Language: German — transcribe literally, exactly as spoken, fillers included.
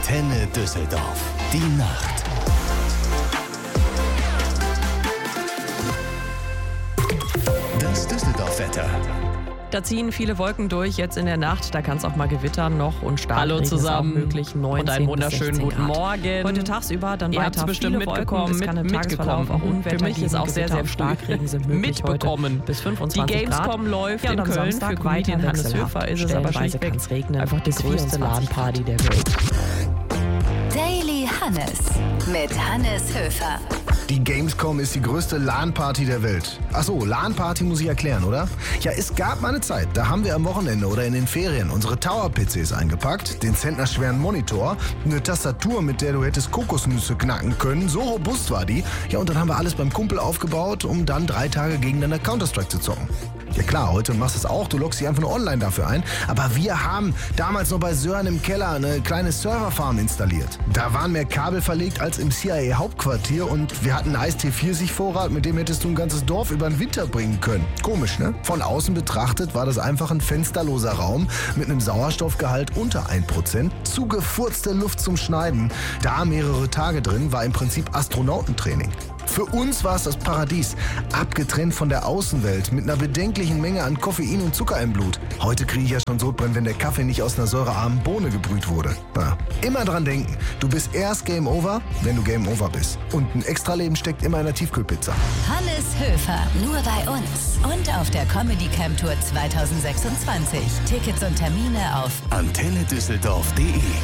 Antenne Düsseldorf. Die Nacht. Das Düsseldorf-Wetter. Da ziehen viele Wolken durch, jetzt in der Nacht. Da kann es auch mal gewittern noch und Hallo Starkregen ist zusammen auch möglich. neunzehn und einen bis wunderschönen sechzehn guten Grad. Morgen. Heute tagsüber dann Ihr habt's weiter bestimmt viele mitbekommen, Wolken. Es kann im mit- Tagesverlauf auch mitgekommen. Unwetter Für mich ist geben. auch sehr, Gewitter sehr und früh Starkregen sind möglich mitbekommen. heute bis Die fünfundzwanzig Gamescom Grad. läuft Ja, und in am Köln. Samstag Für Comedian weiter Hannes wechselhaft. Höfer ist es aber Stellenweise schlichtweg kann es regnen. einfach Die größte vierundzwanzig LAN-Party der Welt. Daily Hannes mit Hannes Höfer. Die Gamescom ist die größte LAN-Party der Welt. Achso, LAN-Party muss ich erklären, oder? Ja, es gab mal eine Zeit, da haben wir am Wochenende oder in den Ferien unsere Tower-P Cs eingepackt, den zentnerschweren Monitor, eine Tastatur, mit der du hättest Kokosnüsse knacken können, so robust war die. Ja, und dann haben wir alles beim Kumpel aufgebaut, um dann drei Tage gegeneinander Counter-Strike zu zocken. Ja klar, heute machst du es auch, du loggst dich einfach nur online dafür ein. Aber wir haben damals noch bei Sören im Keller eine kleine Serverfarm installiert. Da waren mehr Kabel verlegt als im C I A-Hauptquartier und wir hatten einen Ice T vierzig Vorrat, mit dem hättest du ein ganzes Dorf über den Winter bringen können. Komisch, ne? Von außen betrachtet war das einfach ein fensterloser Raum mit einem Sauerstoffgehalt unter ein Prozent, zugefurzte Luft zum Schneiden. Da mehrere Tage drin war im Prinzip Astronautentraining. Für uns war es das Paradies, abgetrennt von der Außenwelt, mit einer bedenklichen Menge an Koffein und Zucker im Blut. Heute kriege ich ja schon Sodbrennen, wenn der Kaffee nicht aus einer säurearmen Bohne gebrüht wurde. Na, immer dran denken, du bist erst Game Over, wenn du Game Over bist. Und ein Extraleben steckt immer in der Tiefkühlpizza. Hannes Höfer, nur bei uns und auf der Comedy Camp Tour zwanzig sechsundzwanzig. Tickets und Termine auf Antenne Düsseldorf punkt de